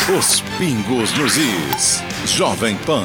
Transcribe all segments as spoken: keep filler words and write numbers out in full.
Os pingos nos is. Jovem Pan.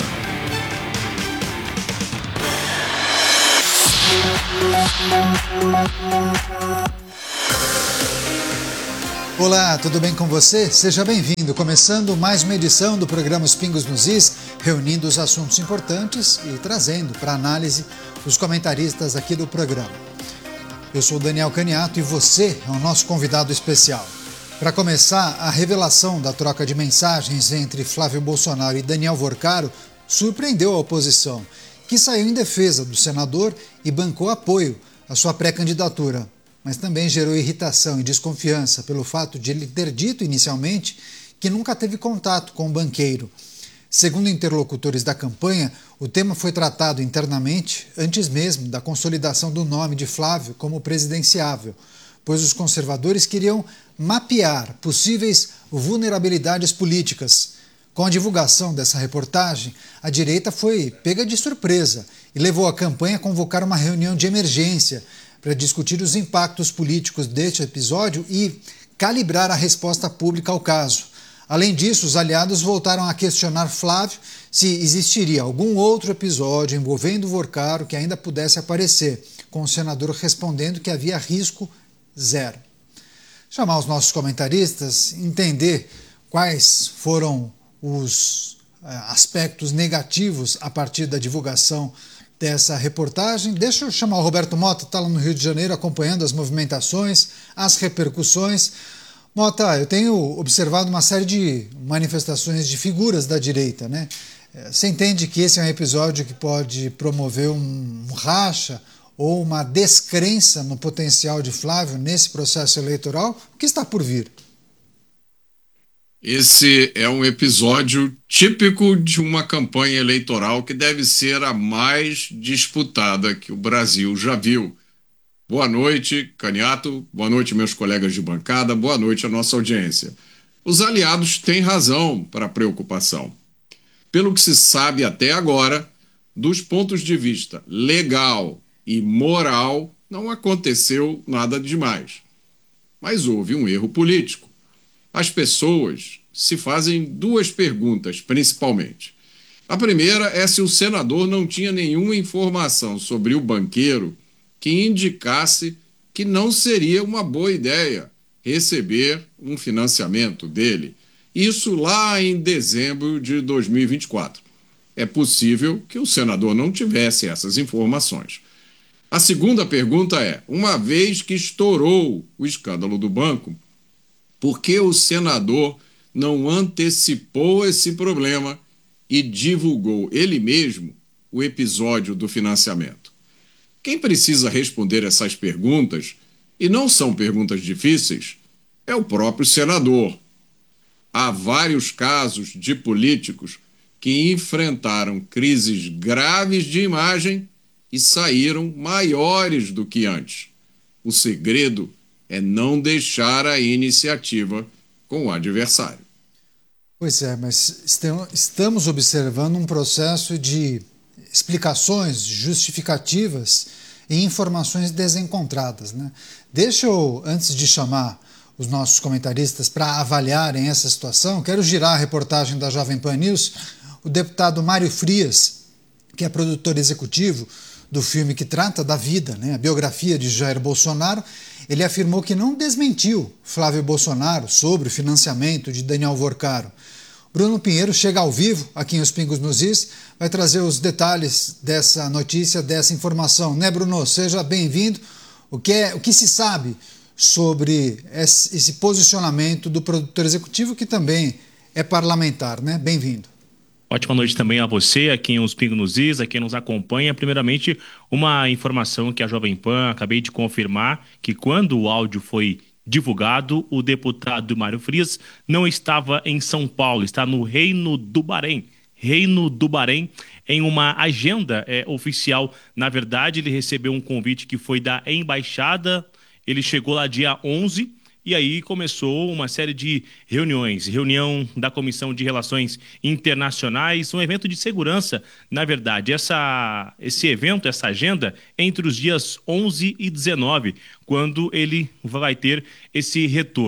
Olá, tudo bem com você? Seja bem-vindo. Começando mais uma edição do programa Os Pingos nos Is, reunindo os assuntos importantes e trazendo para análise os comentaristas aqui do programa. Eu sou Daniel Caniato e você é o nosso convidado especial. Para começar, a revelação da troca de mensagens entre Flávio Bolsonaro e Daniel Vorcaro surpreendeu a oposição, que saiu em defesa do senador e bancou apoio à sua pré-candidatura, mas também gerou irritação e desconfiança pelo fato de ele ter dito inicialmente que nunca teve contato com o banqueiro. Segundo interlocutores da campanha, o tema foi tratado internamente antes mesmo da consolidação do nome de Flávio como presidenciável, pois os conservadores queriam mapear possíveis vulnerabilidades políticas. Com a divulgação dessa reportagem, a direita foi pega de surpresa e levou a campanha a convocar uma reunião de emergência para discutir os impactos políticos deste episódio e calibrar a resposta pública ao caso. Além disso, os aliados voltaram a questionar Flávio se existiria algum outro episódio envolvendo Vorcaro que ainda pudesse aparecer, com o senador respondendo que havia risco zero. Chamar os nossos comentaristas, entender quais foram os aspectos negativos a partir da divulgação dessa reportagem. Deixa eu chamar o Roberto Mota, está lá no Rio de Janeiro acompanhando as movimentações, as repercussões. Mota, eu tenho observado uma série de manifestações de figuras da direita, né? Você entende que esse é um episódio que pode promover um racha ou uma descrença no potencial de Flávio nesse processo eleitoral? O que está por vir? Esse é um episódio típico de uma campanha eleitoral que deve ser a mais disputada que o Brasil já viu. Boa noite, Caniato. Boa noite, meus colegas de bancada. Boa noite à nossa audiência. Os aliados têm razão para a preocupação. Pelo que se sabe até agora, dos pontos de vista legal e moral, não aconteceu nada demais. Mas houve um erro político. As pessoas se fazem duas perguntas, principalmente. A primeira é se o senador não tinha nenhuma informação sobre o banqueiro que indicasse que não seria uma boa ideia receber um financiamento dele. Isso lá em dezembro de dois mil e vinte e quatro. É possível que o senador não tivesse essas informações. A segunda pergunta é, uma vez que estourou o escândalo do banco, por que o senador não antecipou esse problema e divulgou ele mesmo o episódio do financiamento? Quem precisa responder essas perguntas, e não são perguntas difíceis, é o próprio senador. Há vários casos de políticos que enfrentaram crises graves de imagem e saíram maiores do que antes. O segredo é não deixar a iniciativa com o adversário. Pois é, mas estamos observando um processo de explicações, justificativas e informações desencontradas, né? Deixa eu, antes de chamar os nossos comentaristas para avaliarem essa situação, quero girar a reportagem da Jovem Pan News. O deputado Mário Frias, que é produtor executivo do filme que trata da vida, né, a biografia de Jair Bolsonaro, ele afirmou que não desmentiu Flávio Bolsonaro sobre o financiamento de Daniel Vorcaro. Bruno Pinheiro chega ao vivo aqui em Os Pingos nos Is, vai trazer os detalhes dessa notícia, dessa informação. Né, Bruno? Seja bem-vindo. O que, é, o que se sabe sobre esse, esse posicionamento do produtor executivo, que também é parlamentar, né? Bem-vindo. Ótima noite também a você, a quem os Pingos nos Is, a quem nos acompanha. Primeiramente, uma informação que a Jovem Pan acabei de confirmar, que quando o áudio foi divulgado, o deputado Mário Frias não estava em São Paulo, está no Reino do Bahrein. Reino do Bahrein, em uma agenda é, oficial. Na verdade, ele recebeu um convite que foi da embaixada, ele chegou lá dia onze, e aí começou uma série de reuniões, reunião da Comissão de Relações Internacionais, um evento de segurança. Na verdade, essa, esse evento, essa agenda, entre os dias onze e dezenove, quando ele vai ter esse retorno.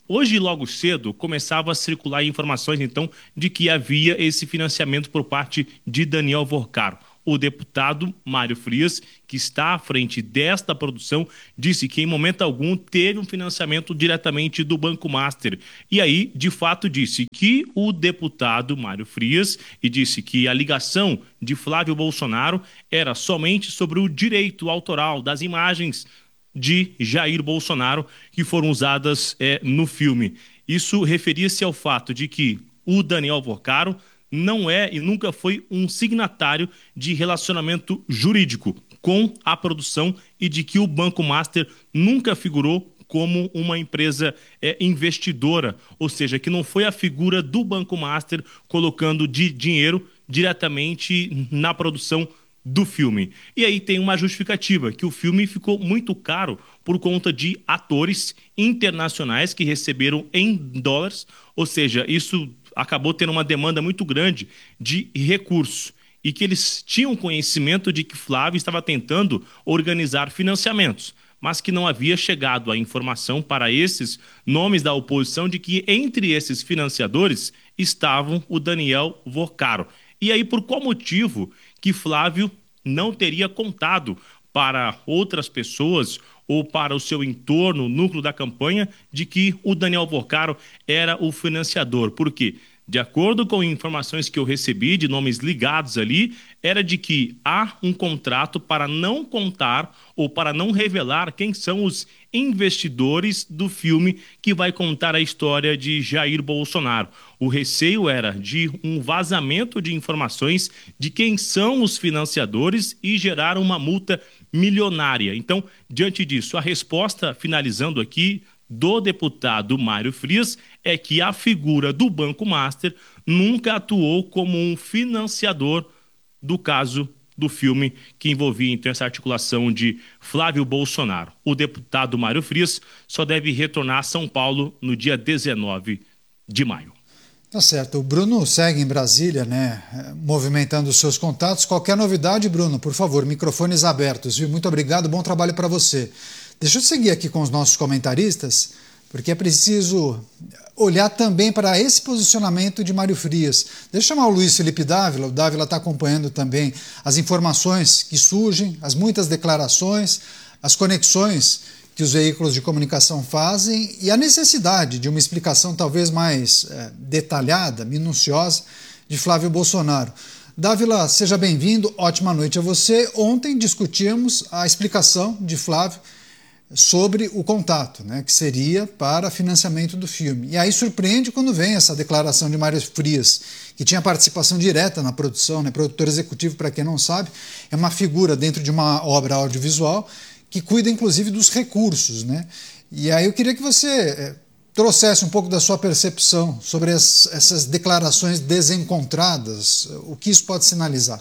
Hoje, logo cedo, começava a circular informações, então, de que havia esse financiamento por parte de Daniel Vorcaro. O deputado Mário Frias, que está à frente desta produção, disse que em momento algum teve um financiamento diretamente do Banco Master. E aí, de fato, disse que o deputado Mário Frias, e disse que a ligação de Flávio Bolsonaro era somente sobre o direito autoral das imagens de Jair Bolsonaro que foram usadas é, no filme. Isso referia-se ao fato de que o Daniel Vorcaro não é e nunca foi um signatário de relacionamento jurídico com a produção e de que o Banco Master nunca figurou como uma empresa é, investidora, ou seja, que não foi a figura do Banco Master colocando de dinheiro diretamente na produção do filme. E aí tem uma justificativa, que o filme ficou muito caro por conta de atores internacionais que receberam em dólares, ou seja, isso acabou tendo uma demanda muito grande de recursos e que eles tinham conhecimento de que Flávio estava tentando organizar financiamentos, mas que não havia chegado a informação para esses nomes da oposição de que entre esses financiadores estavam o Daniel Vorcaro. E aí, por qual motivo que Flávio não teria contado para outras pessoas ou para o seu entorno, o núcleo da campanha, de que o Daniel Vorcaro era o financiador? Por quê? De acordo com informações que eu recebi de nomes ligados ali, era de que há um contrato para não contar ou para não revelar quem são os investidores do filme que vai contar a história de Jair Bolsonaro. O receio era de um vazamento de informações de quem são os financiadores e gerar uma multa milionária. Então, diante disso, a resposta, finalizando aqui, do deputado Mário Frias é que a figura do Banco Master nunca atuou como um financiador do caso do filme que envolvia então essa articulação de Flávio Bolsonaro. O deputado Mário Frias só deve retornar a São Paulo no dia dezenove de maio. Tá certo. O Bruno segue em Brasília, né, movimentando os seus contatos. Qualquer novidade, Bruno, por favor, microfones abertos, viu? Muito obrigado, bom trabalho para você. Deixa eu seguir aqui com os nossos comentaristas, porque é preciso olhar também para esse posicionamento de Mário Frias. Deixa eu chamar o Luiz Felipe Dávila. O Dávila está acompanhando também as informações que surgem, as muitas declarações, as conexões que os veículos de comunicação fazem e a necessidade de uma explicação talvez mais é, detalhada, minuciosa, de Flávio Bolsonaro. Dávila, seja bem-vindo, ótima noite a você. Ontem discutimos a explicação de Flávio sobre o contato, né, que seria para financiamento do filme. E aí surpreende quando vem essa declaração de Mário Frias, que tinha participação direta na produção, né, produtor executivo, para quem não sabe, é uma figura dentro de uma obra audiovisual que cuida inclusive dos recursos, né? E aí eu queria que você é, trouxesse um pouco da sua percepção sobre as, essas declarações desencontradas, o que isso pode sinalizar.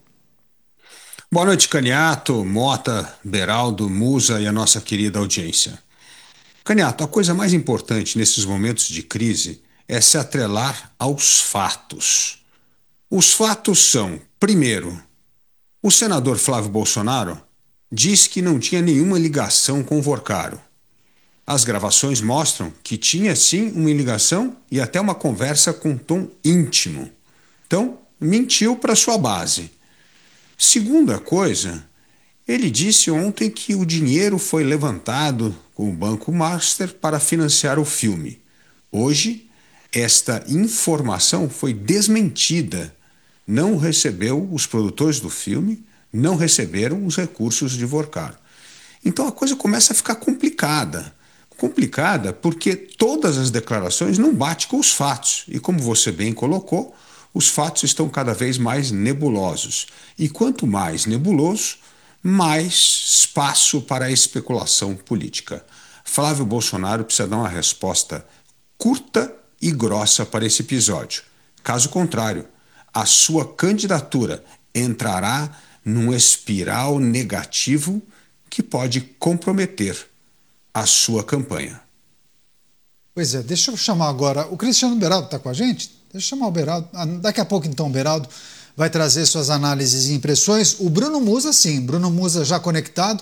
Boa noite, Caniato, Mota, Beraldo, Musa e a nossa querida audiência. Caniato, a coisa mais importante nesses momentos de crise é se atrelar aos fatos. Os fatos são, primeiro, o senador Flávio Bolsonaro disse que não tinha nenhuma ligação com o Vorcaro. As gravações mostram que tinha sim uma ligação e até uma conversa com tom íntimo. Então, mentiu para sua base. Segunda coisa, ele disse ontem que o dinheiro foi levantado com o Banco Master para financiar o filme. Hoje, esta informação foi desmentida. Não recebeu os produtores do filme, não receberam os recursos de Vorcaro. Então a coisa começa a ficar complicada. Complicada porque todas as declarações não batem com os fatos. E como você bem colocou, os fatos estão cada vez mais nebulosos. E quanto mais nebuloso, mais espaço para a especulação política. Flávio Bolsonaro precisa dar uma resposta curta e grossa para esse episódio. Caso contrário, a sua candidatura entrará num espiral negativo que pode comprometer a sua campanha. Pois é, deixa eu chamar agora, o Cristiano Beraldo está com a gente? Deixa eu chamar o Beraldo, daqui a pouco então o Beraldo vai trazer suas análises e impressões. O Bruno Musa sim, Bruno Musa já conectado.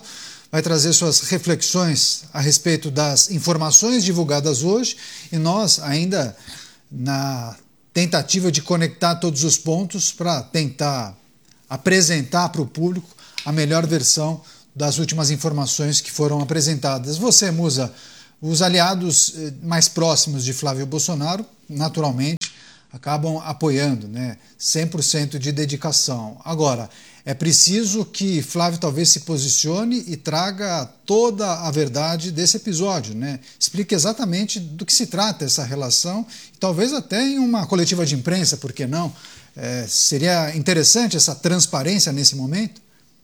vai trazer suas reflexões a respeito das informações divulgadas hoje e nós ainda na tentativa de conectar todos os pontos para tentar apresentar para o público a melhor versão das últimas informações que foram apresentadas. Você, Musa, os aliados mais próximos de Flávio Bolsonaro, naturalmente, acabam apoiando, né? cem por cento de dedicação. Agora, é preciso que Flávio talvez se posicione e traga toda a verdade desse episódio, né? Explique exatamente do que se trata essa relação, talvez até em uma coletiva de imprensa, por que não? É, seria interessante essa transparência nesse momento?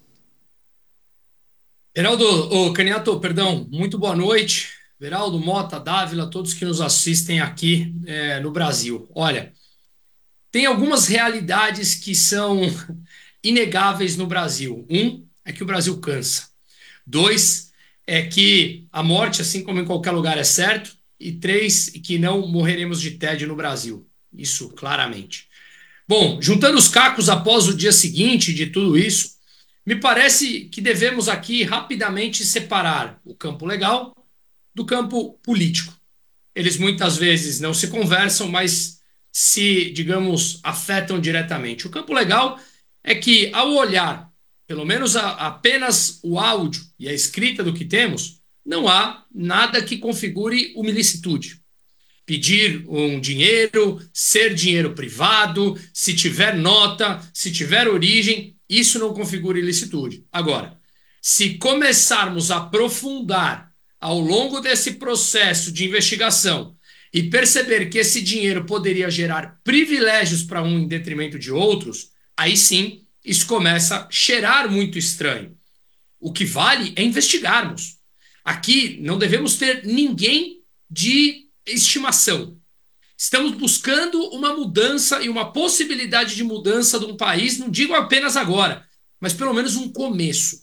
Beraldo, oh, Caniato, perdão, muito boa noite. Beraldo, Mota, Dávila, todos que nos assistem aqui é, no Brasil. Olha, tem algumas realidades que são inegáveis no Brasil. Um é que o Brasil cansa. Dois é que a morte, assim como em qualquer lugar, é certo. E três, que não morreremos de tédio no Brasil. Isso, claramente. Bom, juntando os cacos após o dia seguinte de tudo isso, me parece que devemos aqui rapidamente separar o campo legal do campo político. Eles muitas vezes não se conversam, mas se, digamos, afetam diretamente. O campo legal é que, ao olhar, pelo menos a, apenas o áudio e a escrita do que temos, não há nada que configure uma ilicitude. Pedir um dinheiro, ser dinheiro privado, se tiver nota, se tiver origem, isso não configura ilicitude. Agora, se começarmos a aprofundar ao longo desse processo de investigação e perceber que esse dinheiro poderia gerar privilégios para um em detrimento de outros, aí sim, isso começa a cheirar muito estranho. O que vale é investigarmos. Aqui não devemos ter ninguém de estimação. Estamos buscando uma mudança e uma possibilidade de mudança de um país, não digo apenas agora, mas pelo menos um começo.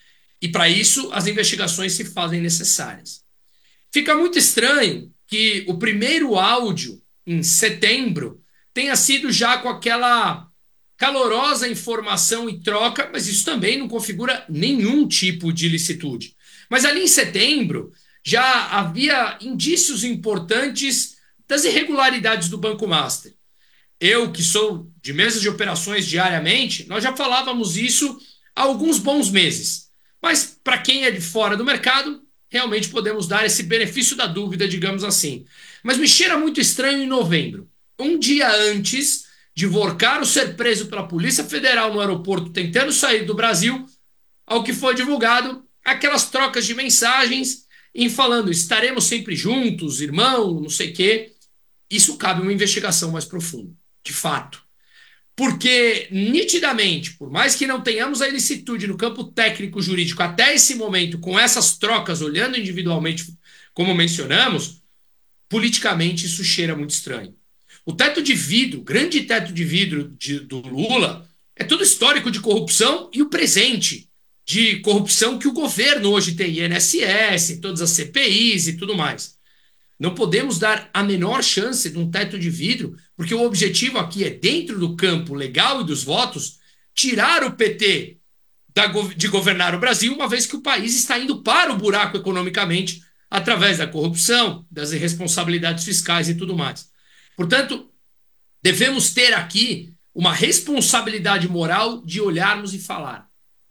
E para isso as investigações se fazem necessárias. Fica muito estranho que o primeiro áudio, em setembro, tenha sido já com aquela calorosa informação e troca, mas isso também não configura nenhum tipo de ilicitude. Mas ali em setembro já havia indícios importantes das irregularidades do Banco Master. Eu, que sou de mesas de operações diariamente, nós já falávamos isso há alguns bons meses. Mas para quem é de fora do mercado, realmente podemos dar esse benefício da dúvida, digamos assim. Mas me cheira muito estranho em novembro, um dia antes de Vorcaro ser preso pela Polícia Federal no aeroporto tentando sair do Brasil, ao que foi divulgado aquelas trocas de mensagens em falando estaremos sempre juntos, irmão, não sei o quê. Isso cabe uma investigação mais profunda, de fato. Porque, nitidamente, por mais que não tenhamos a ilicitude no campo técnico-jurídico até esse momento, com essas trocas, olhando individualmente, como mencionamos, politicamente isso cheira muito estranho. O teto de vidro, o grande teto de vidro de, do Lula, é todo histórico de corrupção e o presente de corrupção que o governo hoje tem, I N S S, todas as C P Is e tudo mais. Não podemos dar a menor chance de um teto de vidro, porque o objetivo aqui é, dentro do campo legal e dos votos, tirar o P T da, de governar o Brasil, uma vez que o país está indo para o buraco economicamente, através da corrupção, das irresponsabilidades fiscais e tudo mais. Portanto, devemos ter aqui uma responsabilidade moral de olharmos e falar.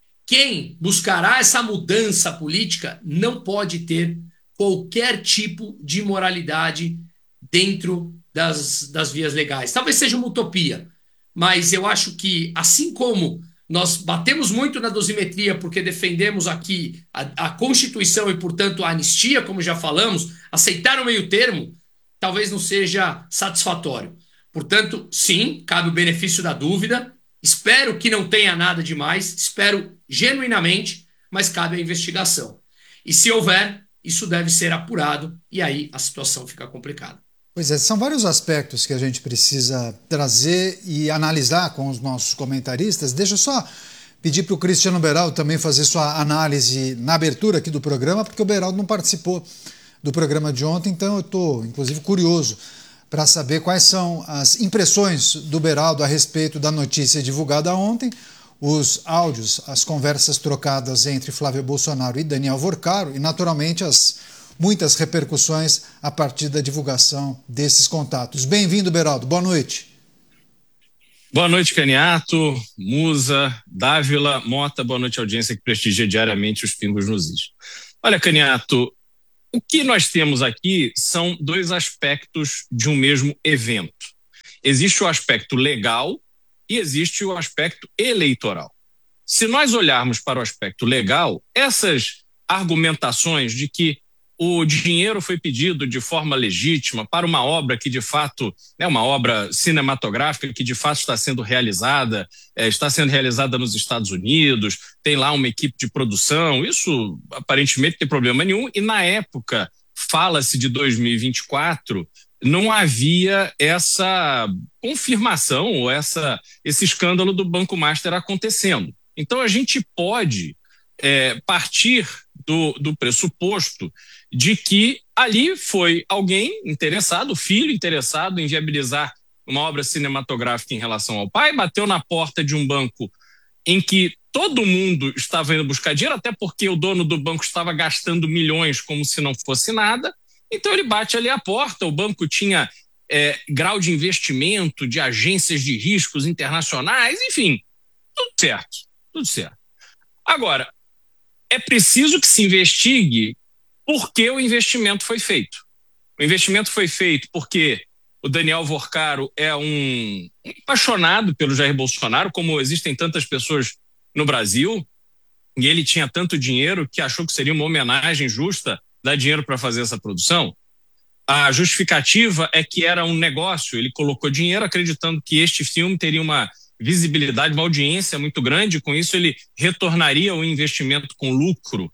Quem buscará essa mudança política não pode ter qualquer tipo de moralidade dentro das, das vias legais. Talvez seja uma utopia, mas eu acho que, assim como nós batemos muito na dosimetria porque defendemos aqui a, a Constituição e, portanto, a anistia, como já falamos, aceitar o meio termo, talvez não seja satisfatório. Portanto, sim, cabe o benefício da dúvida. Espero que não tenha nada demais, espero genuinamente, mas cabe a investigação. E se houver, isso deve ser apurado e aí a situação fica complicada. Pois é, são vários aspectos que a gente precisa trazer e analisar com os nossos comentaristas. Deixa eu só pedir para o Cristiano Beraldo também fazer sua análise na abertura aqui do programa, porque o Beraldo não participou do programa de ontem, então eu estou, inclusive, curioso para saber quais são as impressões do Beraldo a respeito da notícia divulgada ontem. os áudios, as conversas trocadas entre Flávio Bolsonaro e Daniel Vorcaro e, naturalmente, as muitas repercussões a partir da divulgação desses contatos. Bem-vindo, Beraldo. Boa noite. Boa noite, Caniato, Musa, Dávila, Mota. Boa noite, audiência que prestigia diariamente os Pingos nos Is. Olha, Caniato, o que nós temos aqui são dois aspectos de um mesmo evento. Existe o aspecto legal e existe o aspecto eleitoral. Se nós olharmos para o aspecto legal, essas argumentações de que o dinheiro foi pedido de forma legítima para uma obra que de fato é uma obra cinematográfica que de fato está sendo realizada, é, está sendo realizada nos Estados Unidos, tem lá uma equipe de produção, isso aparentemente não tem problema nenhum, e na época, fala-se de dois mil e vinte e quatro, não havia essa confirmação ou essa, esse escândalo do Banco Master acontecendo. Então a gente pode é, partir do, do pressuposto de que ali foi alguém interessado, filho interessado em viabilizar uma obra cinematográfica em relação ao pai, bateu na porta de um banco em que todo mundo estava indo buscar dinheiro, até porque o dono do banco estava gastando milhões como se não fosse nada. Então ele bate ali a porta, o banco tinha é, grau de investimento de agências de riscos internacionais, enfim, tudo certo, tudo certo. Agora, é preciso que se investigue por que o investimento foi feito. O investimento foi feito porque o Daniel Vorcaro é um apaixonado pelo Jair Bolsonaro, como existem tantas pessoas no Brasil, e ele tinha tanto dinheiro que achou que seria uma homenagem justa dar dinheiro para fazer essa produção. A justificativa é que era um negócio, ele colocou dinheiro acreditando que este filme teria uma visibilidade, uma audiência muito grande, com isso ele retornaria o investimento com lucro.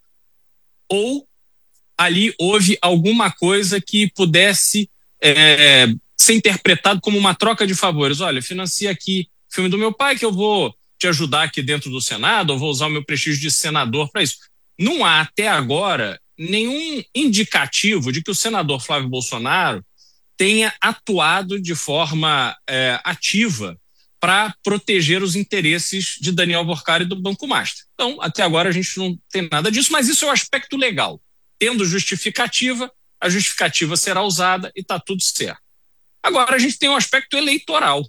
Ou ali houve alguma coisa que pudesse é, ser interpretado como uma troca de favores. Olha, financia aqui o filme do meu pai que eu vou te ajudar aqui dentro do Senado, eu vou usar o meu prestígio de senador para isso. Não há até agora nenhum indicativo de que o senador Flávio Bolsonaro tenha atuado de forma é, ativa para proteger os interesses de Daniel Vorcaro e do Banco Master. Então, até agora a gente não tem nada disso, mas isso é o aspecto legal. Tendo justificativa, a justificativa será usada e está tudo certo. Agora a gente tem um aspecto eleitoral.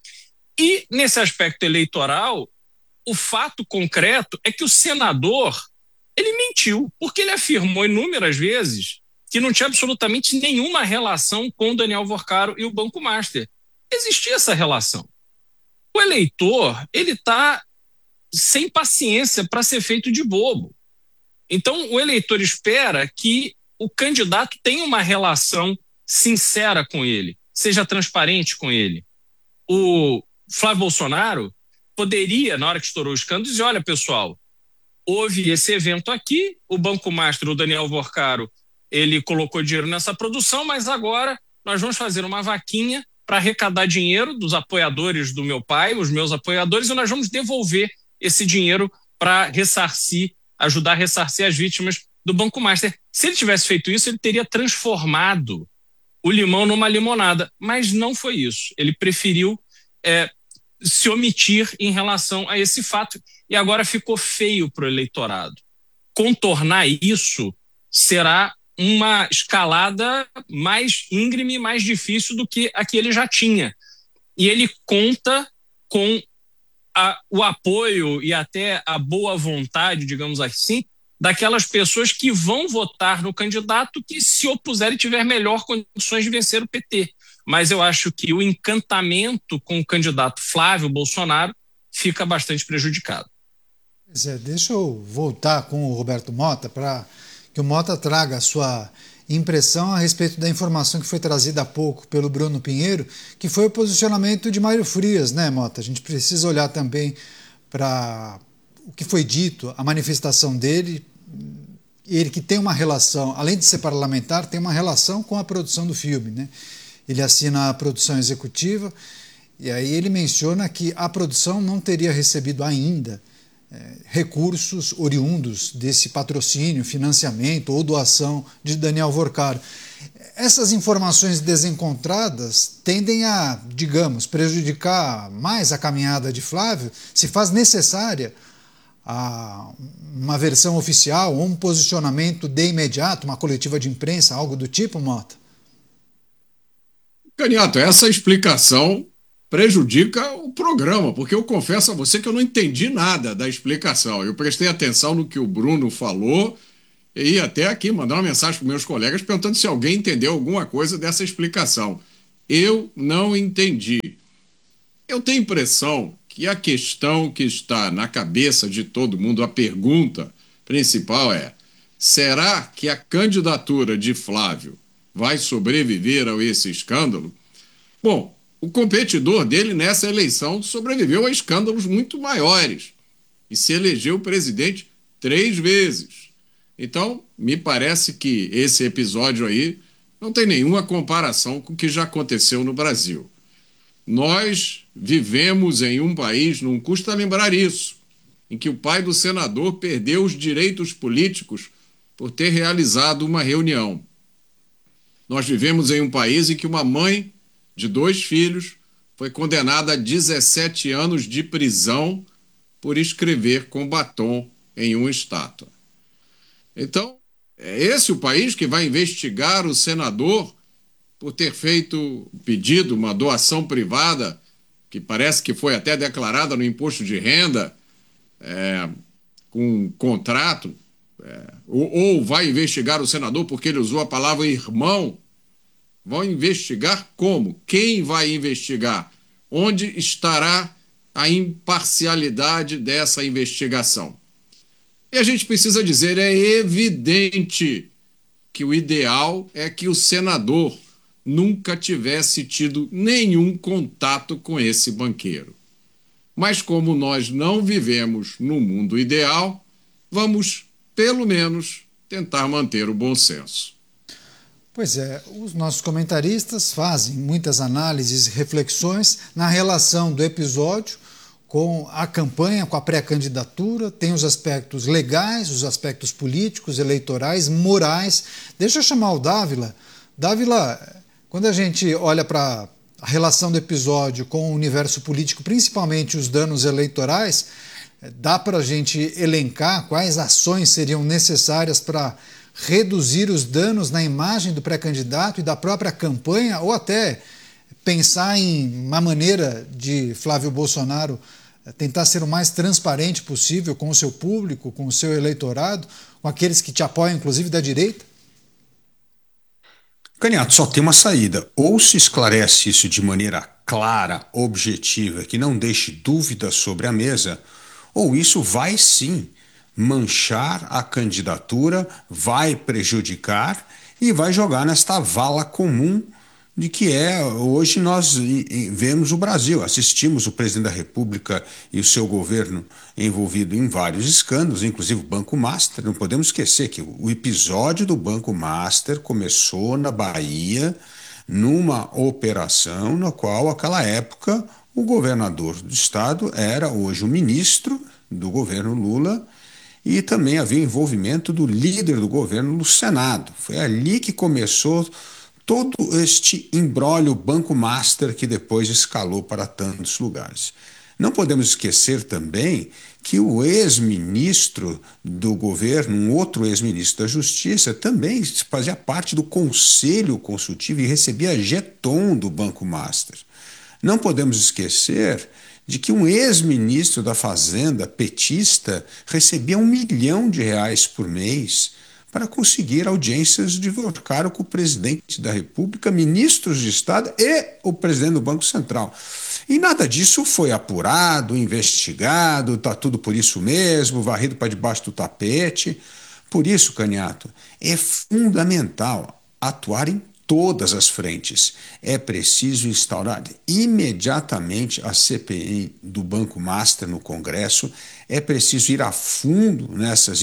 E nesse aspecto eleitoral, o fato concreto é que o senador ele mentiu, porque ele afirmou inúmeras vezes que não tinha absolutamente nenhuma relação com o Daniel Vorcaro e o Banco Master. Existia essa relação. O eleitor, ele está sem paciência para ser feito de bobo. Então, o eleitor espera que o candidato tenha uma relação sincera com ele, seja transparente com ele. O Flávio Bolsonaro poderia, na hora que estourou o escândalo, dizer, olha, pessoal, houve esse evento aqui, o Banco Master, o Daniel Vorcaro, ele colocou dinheiro nessa produção, mas agora nós vamos fazer uma vaquinha para arrecadar dinheiro dos apoiadores do meu pai, os meus apoiadores, e nós vamos devolver esse dinheiro para ressarcir, ajudar a ressarcir as vítimas do Banco Master. Se ele tivesse feito isso, ele teria transformado o limão numa limonada, mas não foi isso. Ele preferiu é, se omitir em relação a esse fato e agora ficou feio para o eleitorado. Contornar isso será uma escalada mais íngreme, mais difícil do que a que ele já tinha. E ele conta com a, o apoio e até a boa vontade, digamos assim, daquelas pessoas que vão votar no candidato que se opuser e tiver melhor condições de vencer o P T. Mas eu acho que o encantamento com o candidato Flávio Bolsonaro fica bastante prejudicado. Zé, deixa eu voltar com o Roberto Mota para que o Mota traga a sua impressão a respeito da informação que foi trazida há pouco pelo Bruno Pinheiro, que foi o posicionamento de Mário Frias, né, Mota? A gente precisa olhar também para o que foi dito, a manifestação dele, ele que tem uma relação, além de ser parlamentar, tem uma relação com a produção do filme, né? Ele assina a produção executiva e aí ele menciona que a produção não teria recebido ainda é, recursos oriundos desse patrocínio, financiamento ou doação de Daniel Vorcaro. Essas informações desencontradas tendem a, digamos, prejudicar mais a caminhada de Flávio, se faz necessária a, uma versão oficial ou um posicionamento de imediato, uma coletiva de imprensa, algo do tipo, Mota? Caniato, essa explicação prejudica o programa, porque eu confesso a você que eu não entendi nada da explicação. Eu prestei atenção no que o Bruno falou e ia até aqui mandar uma mensagem para meus colegas perguntando se alguém entendeu alguma coisa dessa explicação. Eu não entendi. Eu tenho a impressão que a questão que está na cabeça de todo mundo, a pergunta principal é: será que a candidatura de Flávio vai sobreviver a esse escândalo? Bom, o competidor dele nessa eleição sobreviveu a escândalos muito maiores e se elegeu presidente três vezes. Então, me parece que esse episódio aí não tem nenhuma comparação com o que já aconteceu no Brasil. Nós vivemos em um país, não custa lembrar isso, em que o pai do senador perdeu os direitos políticos por ter realizado uma reunião. Nós vivemos em um país em que uma mãe de dois filhos foi condenada a dezessete anos de prisão por escrever com batom em uma estátua. Então, é esse o país que vai investigar o senador por ter feito pedido, uma doação privada, que parece que foi até declarada no imposto de renda, é, com um contrato, é, ou, ou vai investigar o senador porque ele usou a palavra irmão. Vão investigar como? Quem vai investigar? Onde estará a imparcialidade dessa investigação? E a gente precisa dizer, é evidente que o ideal é que o senador nunca tivesse tido nenhum contato com esse banqueiro. Mas como nós não vivemos no mundo ideal, vamos, pelo menos, tentar manter o bom senso. Pois é, os nossos comentaristas fazem muitas análises e reflexões na relação do episódio com a campanha, com a pré-candidatura, tem os aspectos legais, os aspectos políticos, eleitorais, morais. Deixa eu chamar o Dávila. Dávila, quando a gente olha para a relação do episódio com o universo político, principalmente os danos eleitorais, dá para a gente elencar quais ações seriam necessárias para reduzir os danos na imagem do pré-candidato e da própria campanha, ou até pensar em uma maneira de Flávio Bolsonaro tentar ser o mais transparente possível com o seu público, com o seu eleitorado, com aqueles que te apoiam, inclusive da direita? Caniato, só tem uma saída. Ou se esclarece isso de maneira clara, objetiva, que não deixe dúvidas sobre a mesa, ou isso vai sim manchar a candidatura, vai prejudicar e vai jogar nesta vala comum de que é, hoje nós vemos o Brasil, assistimos o presidente da República e o seu governo envolvido em vários escândalos, inclusive o Banco Master. Não podemos esquecer que o episódio do Banco Master começou na Bahia, numa operação na qual, naquela época, o governador do estado era hoje o ministro do governo Lula, e também havia envolvimento do líder do governo no Senado. Foi ali que começou todo este imbróglio Banco Master que depois escalou para tantos lugares. Não podemos esquecer também que o ex-ministro do governo, um outro ex-ministro da Justiça, também fazia parte do Conselho Consultivo e recebia jeton do Banco Master. Não podemos esquecer de que um ex-ministro da Fazenda, petista, recebia um milhão de reais por mês para conseguir audiências de Vorcaro com o presidente da República, ministros de Estado e o presidente do Banco Central. E nada disso foi apurado, investigado, está tudo por isso mesmo, varrido para debaixo do tapete. Por isso, Caniato, é fundamental atuar em todas as frentes. É preciso instaurar imediatamente a C P I do Banco Master no Congresso, é preciso ir a fundo nessas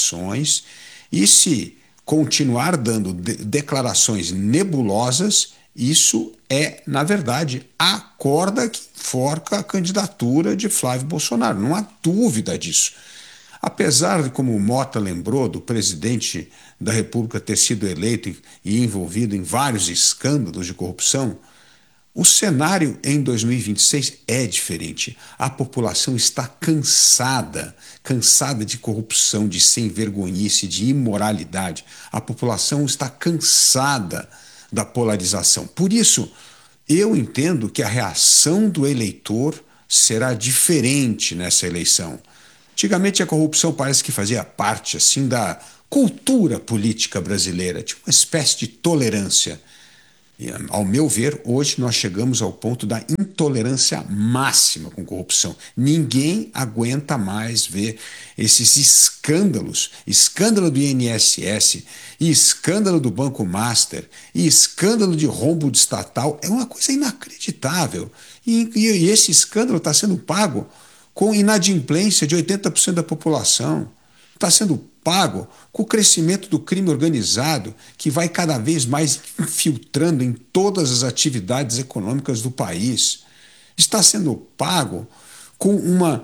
investigações e, se continuar dando de- declarações nebulosas, Isso é, na verdade, a corda que enforca a candidatura de Flávio Bolsonaro. Não há dúvida disso. Apesar de, como o Mota lembrou, do presidente da República ter sido eleito e envolvido em vários escândalos de corrupção, o cenário em dois mil e vinte e seis é diferente. A população está cansada, cansada de corrupção, de sem-vergonhice, de imoralidade. A população está cansada da polarização. Por isso, eu entendo que a reação do eleitor será diferente nessa eleição. Antigamente a corrupção parece que fazia parte assim da cultura política brasileira, tinha uma espécie de tolerância. E, ao meu ver, hoje nós chegamos ao ponto da intolerância máxima com corrupção. Ninguém aguenta mais ver esses escândalos, escândalo do I N S S, e escândalo do Banco Master, e escândalo de rombo de estatal. É uma coisa inacreditável. E, e, e esse escândalo está sendo pago com inadimplência de oitenta por cento da população. Está sendo pago com o crescimento do crime organizado, que vai cada vez mais infiltrando em todas as atividades econômicas do país. Está sendo pago com uma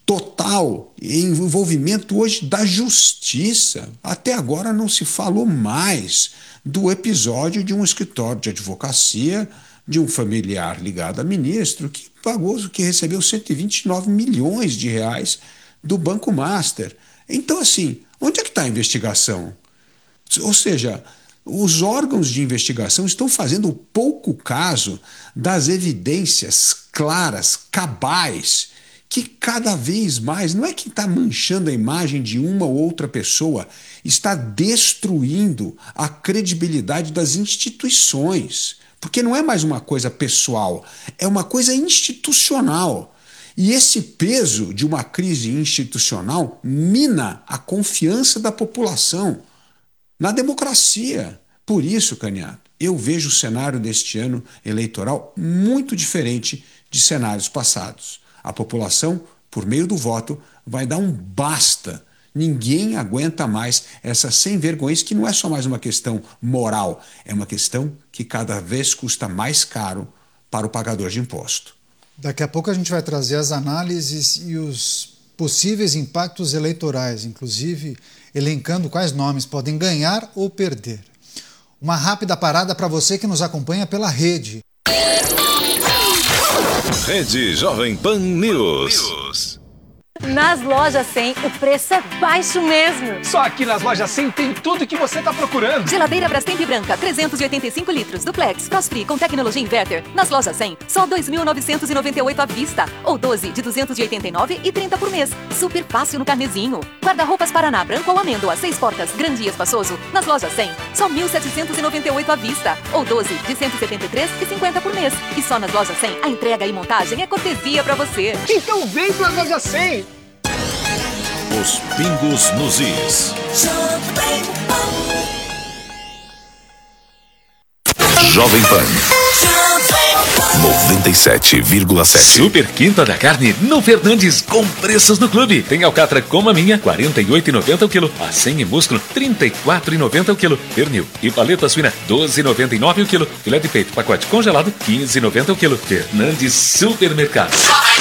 total envolvimento hoje da justiça. Até agora não se falou mais do episódio de um escritório de advocacia de um familiar ligado a ministro que pagou, que recebeu cento e vinte e nove milhões de reais do Banco Master. Então, assim, onde é que está a investigação? Ou seja, os órgãos de investigação estão fazendo pouco caso das evidências claras, cabais, que cada vez mais, não é que está manchando a imagem de uma ou outra pessoa, está destruindo a credibilidade das instituições. Porque não é mais uma coisa pessoal, é uma coisa institucional. E esse peso de uma crise institucional mina a confiança da população na democracia. Por isso, Caniato, eu vejo o cenário deste ano eleitoral muito diferente de cenários passados. A população, por meio do voto, vai dar um basta. Ninguém aguenta mais essa sem-vergonhice, que não é só mais uma questão moral, é uma questão que cada vez custa mais caro para o pagador de imposto. Daqui a pouco a gente vai trazer as análises e os possíveis impactos eleitorais, inclusive elencando quais nomes podem ganhar ou perder. Uma rápida parada para você que nos acompanha pela rede. Rede Jovem Pan News. Nas lojas cem, o preço é baixo mesmo. Só aqui nas lojas cem tem tudo que você está procurando. Geladeira Brastemp branca, trezentos e oitenta e cinco litros, duplex, frost-free com tecnologia inverter. Nas lojas cem, só dois mil novecentos e noventa e oito à vista. Ou doze de duzentos e oitenta e nove e trinta por mês. Super fácil no carnezinho. Guarda-roupas Paraná branco ou amêndoa, seis portas, grande e espaçoso. Nas lojas cem, só mil setecentos e noventa e oito à vista. Ou doze de cento e setenta e três e cinquenta por mês. E só nas lojas cem, a entrega e montagem é cortesia pra você. Então vem pra loja cem. Os pingos nos is. Jovem Pan noventa e sete vírgula sete. Super Quinta da Carne no Fernandes, com preços no clube. Tem alcatra como a minha, quarenta e oito reais e noventa centavos o quilo. A cem e músculo, trinta e quatro reais e noventa centavos o quilo. Pernil e paleta suína, doze reais e noventa e nove centavos o quilo. Filé de peito pacote congelado, quinze reais e noventa centavos o quilo. Fernandes Supermercado.